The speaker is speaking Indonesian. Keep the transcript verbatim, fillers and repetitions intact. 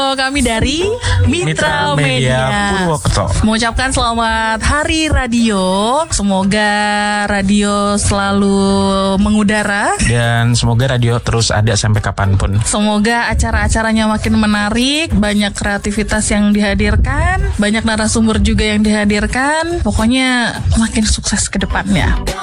bersama kami dari Mitra, Mitra Media, Media Purwokerto. mengucapkan selamat Hari Radio. Semoga radio selalu mengudara Dan semoga radio terus ada sampai kapanpun. Semoga acara-acaranya makin menarik, banyak kreativitas yang dihadirkan, banyak narasumber juga yang dihadirkan. Pokoknya makin sukses ke depannya.